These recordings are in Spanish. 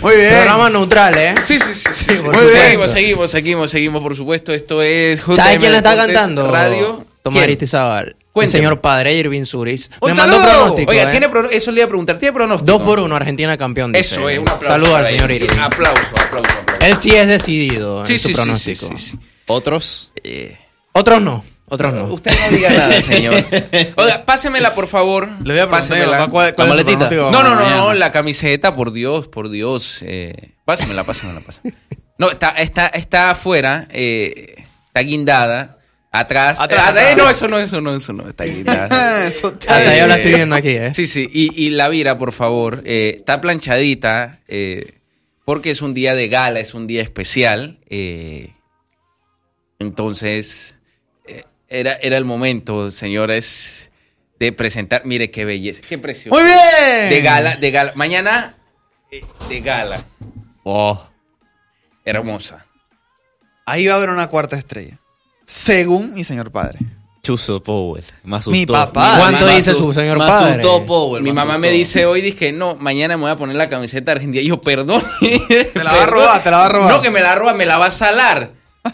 Muy bien. Programa neutral, ¿eh? Sí. Seguimos, por supuesto. Esto es JM ¿Sabes quién le está Deportes cantando? Radio. Tomás ¿Quién? Aristizábal. El Cuénteme. señor padre, Irving Suris. ¡Un Me mandó saludo! pronóstico. Oiga, eso le iba a preguntar. ¿Tiene pronóstico? 2-1, Argentina campeón. Dice. Eso es, un aplauso. Saludos al para señor él. Irving. Aplauso. Él sí es decidido en su pronóstico. Sí. ¿Otros? Otros no. Usted no diga nada, señor. Oiga, pásemela, por favor. Le voy a preguntar Pásemela. cuál ¿La es su maletita? pronóstico No, mañana. la camiseta, por Dios. Pásemela. No, está afuera, está guindada, atrás. No, eso no, está guindada. Eso está Hasta bien. yo la estoy viendo aquí, ¿eh? Sí, y la vira, por favor, está planchadita, porque es un día de gala, es un día especial, entonces era el momento, señores, de presentar, mire qué belleza, qué precioso. Muy bien. De gala, mañana de gala. Oh. Hermosa. Ahí va a haber una cuarta estrella. Según mi señor padre. Chuzo Powell. Me asustó. Mi papá. ¿Cuánto Me dice asustó- su señor me padre? asustó Powell. Mi me mamá me asustó. dice hoy, dije, no, mañana me voy a poner la camiseta argentina. Y yo, perdón. Te la va a robar. No, que me la roba, me la va a salar.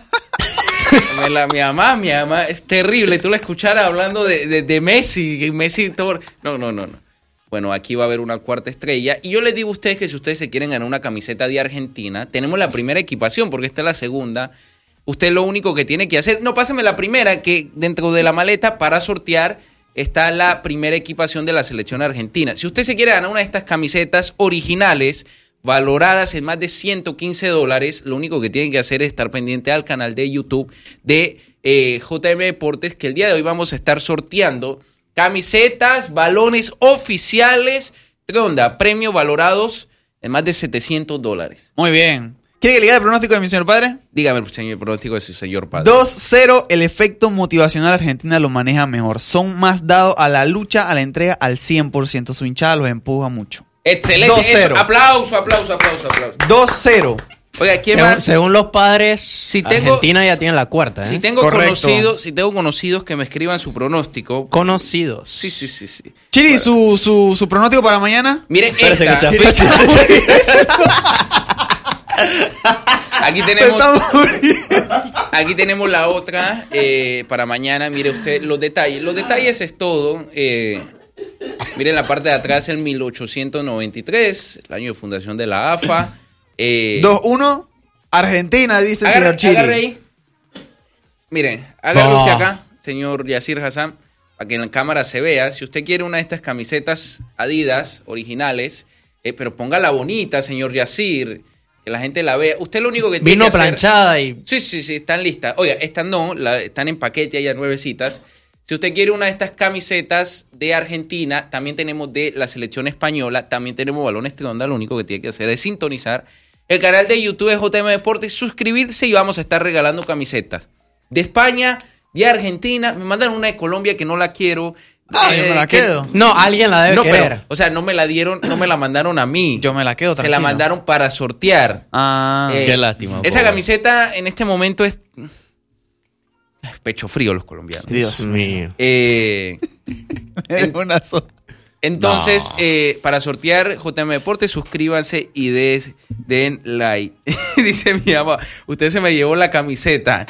Mi mamá es terrible. Tú la escucharas hablando de Messi, que Messi todo. No. Bueno, aquí va a haber una cuarta estrella. Y yo les digo a ustedes que si ustedes se quieren ganar una camiseta de Argentina, tenemos la primera equipación, porque esta es la segunda. Usted lo único que tiene que hacer, no, pásame la primera, que dentro de la maleta para sortear está la primera equipación de la selección argentina. Si usted se quiere ganar una de estas camisetas originales, valoradas en más de $115, lo único que tienen que hacer es estar pendiente al canal de YouTube de JM Deportes, que el día de hoy vamos a estar sorteando camisetas, balones oficiales, ¿qué onda? Premios valorados en más de $700. Muy bien. ¿Quiere que le diga el pronóstico de mi señor padre? Dígame, señor, pronóstico de su señor padre. 2-0, el efecto motivacional Argentina lo maneja mejor. Son más dados a la lucha, a la entrega al 100%. Su hinchada los empuja mucho. Excelente. 2-0. Eso. Aplauso. 2-0. Oiga, ¿quién más? Según los padres, Argentina ya tiene la cuarta, ¿eh? Si tengo Correcto. conocidos que me escriban su pronóstico. Conocidos. Sí. Chiri, su pronóstico para mañana. Mire, Espérese esta. que se Aquí tenemos la otra para mañana. Mire usted los detalles. Los detalles es todo. Miren la parte de atrás, el 1893, el año de fundación de la AFA. 2-1, Argentina, dice el señor Chiri. Agarre ahí. Miren, agarre usted acá, señor Yacir Hassan, para que en la cámara se vea. Si usted quiere una de estas camisetas Adidas originales, pero póngala bonita, señor Yacir, que la gente la vea. Usted lo único que tiene Vino que hacer... planchada y... Sí, están listas. Oiga, estas no, están en paquete, hay nuevecitas. Si usted quiere una de estas camisetas de Argentina, también tenemos de la selección española, también tenemos balones de onda. Lo único que tiene que hacer es sintonizar el canal de YouTube de JM Deportes, suscribirse y vamos a estar regalando camisetas de España, de Argentina. Me mandaron una de Colombia que no la quiero. Yo me la quedo. No, alguien la debe querer. Pero, o sea, no me la dieron, no me la mandaron a mí. Yo me la quedo, Se tranquilo. la mandaron para sortear. Qué lástima. Esa pobre. camiseta en este momento es pecho frío los colombianos. Dios mío. Entonces, para sortear JM Deportes, suscríbanse y den like. Dice mi mamá, usted se me llevó la camiseta.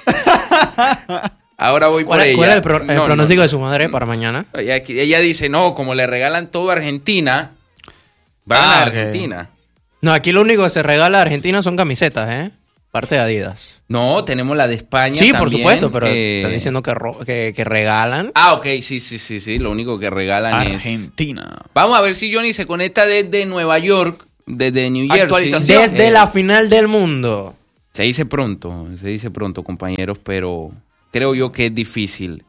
Ahora voy por ella. ¿Cuál es el pronóstico de su madre para mañana? Ella dice, no, como le regalan todo a Argentina, van a ok. Argentina. No, aquí lo único que se regala a Argentina son camisetas, ¿eh? Parte de Adidas. No, tenemos la de España Sí, también. por supuesto, pero están diciendo que regalan. Ah, ok, sí. Lo único que regalan es... Argentina. Vamos a ver si Johnny se conecta desde Nueva York, desde New Jersey. Actualización. Desde la final del mundo. Se dice pronto, compañeros, pero creo yo que es difícil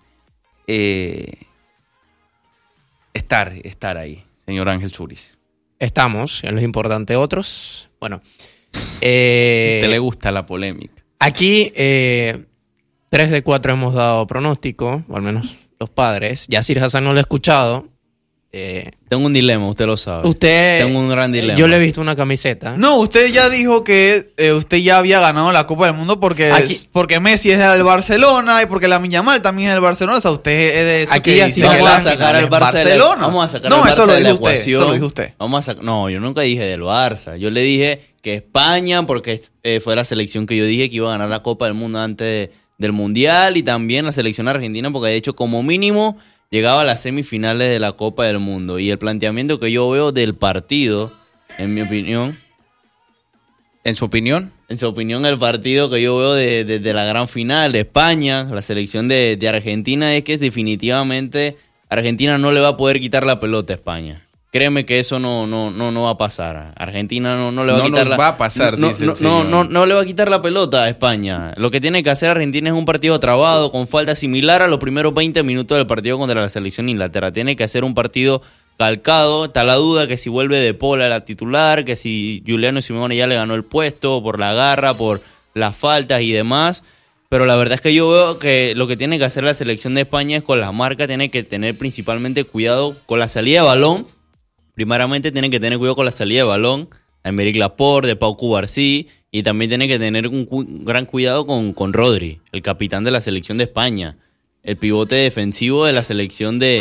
estar ahí, señor Ángel Suris. Estamos, en lo importante otros. Bueno. A usted le gusta la polémica. Aquí 3 de 4 hemos dado pronóstico, o al menos los padres. Yacir Hassan no lo he escuchado. Tengo un dilema, usted lo sabe. Usted... Tengo un gran dilema. Yo le he visto una camiseta. No, usted ya dijo que usted ya había ganado la Copa del Mundo porque Messi es del Barcelona y porque Lamine Yamal también es del Barcelona. O sea, usted es de eso. Aquí que ya dice sí que Vamos la a sacar final al es Barça Barcelona. Vamos a sacar no, al eso Barça lo de la dijo usted. ecuación. Eso lo dijo usted. No, yo nunca dije del Barça. Yo le dije que España, porque fue la selección que yo dije que iba a ganar la Copa del Mundo antes del Mundial, y también la selección argentina, porque de hecho como mínimo llegaba a las semifinales de la Copa del Mundo. Y el planteamiento que yo veo del partido, en mi opinión... ¿En su opinión? En su opinión, el partido que yo veo de la gran final de España, la selección de Argentina, es que definitivamente Argentina no le va a poder quitar la pelota a España. Créeme que eso no va a pasar. Argentina no le va a quitar nos va a pasar, dice el señor. no le va a quitar la pelota a España. Lo que tiene que hacer Argentina es un partido trabado, con falta similar a los primeros 20 minutos del partido contra la selección de Inglaterra. Tiene que hacer un partido calcado. Está la duda que si vuelve De Paul a la titular, que si Giuliano Simeone ya le ganó el puesto por la garra, por las faltas y demás. Pero la verdad es que yo veo que lo que tiene que hacer la selección de España es con las marcas, tiene que tener principalmente cuidado con la salida de balón. Primeramente tienen que tener cuidado con la salida de balón, a Aymeric Laporte, de Pau Cubarsí, y también tienen que tener un gran cuidado con Rodri, el capitán de la selección de España, el pivote defensivo de la selección de...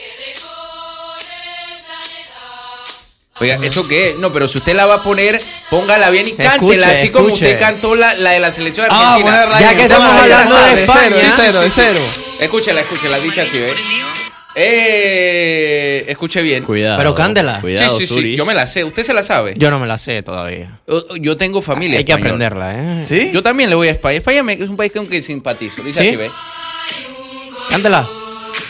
Oiga, ¿eso qué es? No, pero si usted la va a poner, póngala bien y cántela, así como usted cantó la de la selección de Argentina. Ya que estamos hablando de España. De cero. Escúchela, dice así, ¿ves? Escuche bien. Cuidado. Pero cántela. Cuidado, Sí, Zurich. yo me la sé. ¿Usted se la sabe? Yo no me la sé todavía. Yo tengo familia Hay que española. aprenderla, ¿eh? ¿Sí? Yo también le voy a España. España es un país con que simpatizo. Dice ¿Sí? así, ¿ves? Cántela.